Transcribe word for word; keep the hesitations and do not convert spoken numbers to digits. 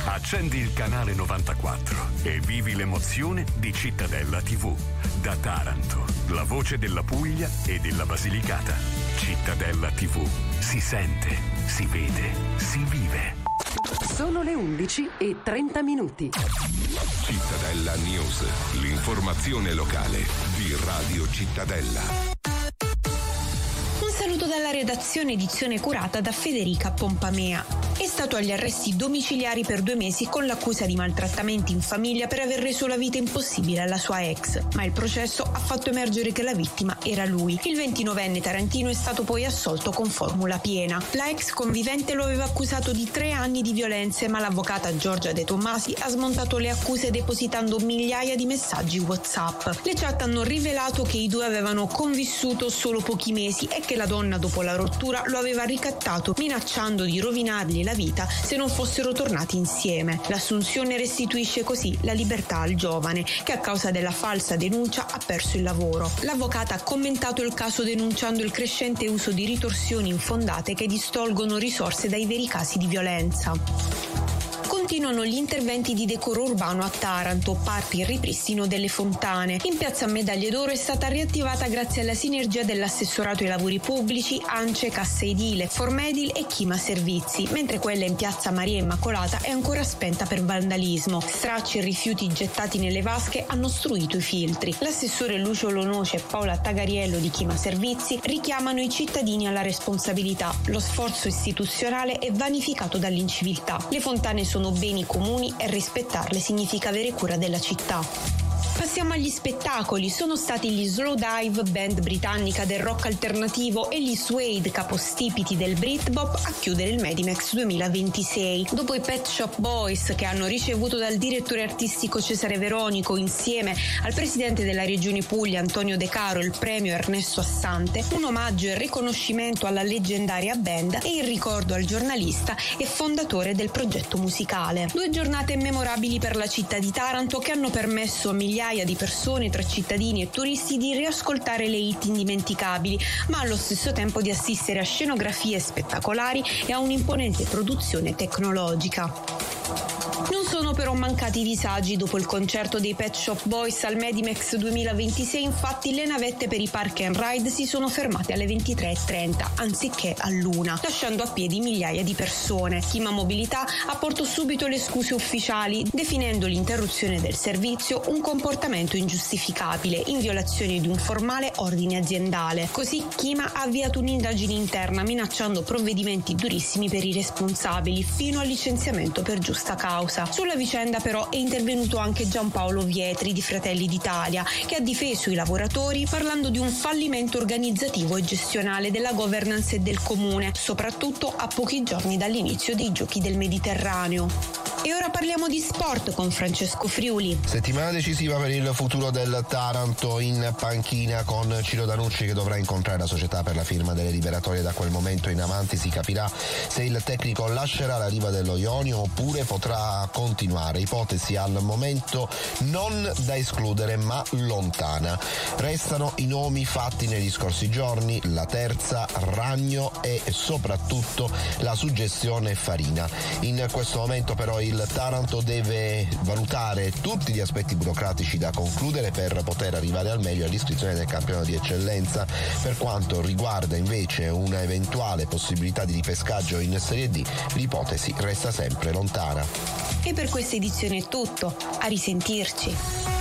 Accendi il canale novantaquattro e vivi l'emozione di Cittadella tivù. Da Taranto, la voce della Puglia e della Basilicata. Cittadella tivù. Si sente, si vede, si vive. Sono le undici e trenta minuti. Cittadella News, l'informazione locale di Radio Cittadella. Un saluto dalla redazione, edizione curata da Federica Pompamea. È stato agli arresti domiciliari per due mesi con l'accusa di maltrattamenti in famiglia per aver reso la vita impossibile alla sua ex, ma il processo ha fatto emergere che la vittima era lui. Il ventinovenne tarantino è stato poi assolto con formula piena. La ex convivente lo aveva accusato di tre anni di violenze, ma l'avvocata Giorgia De Tommasi ha smontato le accuse depositando migliaia di messaggi WhatsApp. Le chat hanno rivelato che i due avevano convissuto solo pochi mesi e che la donna, dopo la rottura, lo aveva ricattato minacciando di rovinargli la vita se non fossero tornati insieme. L'assunzione restituisce così la libertà al giovane, che a causa della falsa denuncia ha perso il lavoro. L'avvocata ha commentato il caso denunciando il crescente uso di ritorsioni infondate che distolgono risorse dai veri casi di violenza. Continuano gli interventi di decoro urbano a Taranto, parte il ripristino delle fontane. In piazza Medaglie d'Oro è stata riattivata grazie alla sinergia dell'assessorato ai lavori pubblici, ANCE, Cassa Edile, Formedil e Chima Servizi, mentre quella in piazza Maria Immacolata è ancora spenta per vandalismo. Stracci e rifiuti gettati nelle vasche hanno ostruito i filtri. L'assessore Lucio Lonoce e Paola Tagariello di Chima Servizi richiamano i cittadini alla responsabilità. Lo sforzo istituzionale è vanificato dall'inciviltà. Le fontane sono beni comuni e rispettarle significa avere cura della città. Passiamo agli spettacoli. Sono stati gli Slowdive, band britannica del rock alternativo, e gli Suede, capostipiti del Britpop, a chiudere il Medimex duemilaventisei. Dopo i Pet Shop Boys, che hanno ricevuto dal direttore artistico Cesare Veronico, insieme al presidente della Regione Puglia Antonio De Caro, il premio Ernesto Assante, un omaggio e riconoscimento alla leggendaria band e il ricordo al giornalista e fondatore del progetto musicale. Due giornate memorabili per la città di Taranto, che hanno permesso a migliaia di persone tra cittadini e turisti di riascoltare le hit indimenticabili, ma allo stesso tempo di assistere a scenografie spettacolari e a un'imponente produzione tecnologica. Non sono però mancati i disagi. Dopo il concerto dei Pet Shop Boys al Medimex duemilaventisei, infatti, le navette per i Park and Ride si sono fermate alle ventitré e trenta anziché all'una, lasciando a piedi migliaia di persone. Chima Mobilità apportò subito le scuse ufficiali, definendo l'interruzione del servizio un comportamento ingiustificabile, in violazione di un formale ordine aziendale. Così Chima ha avviato un'indagine interna, minacciando provvedimenti durissimi per i responsabili, fino al licenziamento per giusta causa. Sulla vicenda però è intervenuto anche Giampaolo Vietri di Fratelli d'Italia, che ha difeso i lavoratori parlando di un fallimento organizzativo e gestionale della governance e del comune, soprattutto a pochi giorni dall'inizio dei Giochi del Mediterraneo. E ora parliamo di sport con Francesco Friuli. Settimana decisiva per il futuro del Taranto, in panchina con Ciro Danucci, che dovrà incontrare la società per la firma delle liberatorie. Da quel momento in avanti si capirà se il tecnico lascerà la riva dello Ionio oppure potrà continuare. Ipotesi al momento non da escludere ma lontana. Restano i nomi fatti negli scorsi giorni: la Terza, Ragno e soprattutto la suggestione Farina. In questo momento però il Taranto deve valutare tutti gli aspetti burocratici da concludere per poter arrivare al meglio all'iscrizione del campionato di eccellenza. Per quanto riguarda invece una eventuale possibilità di ripescaggio in Serie D, l'ipotesi resta sempre lontana. E per questa edizione è tutto. A risentirci.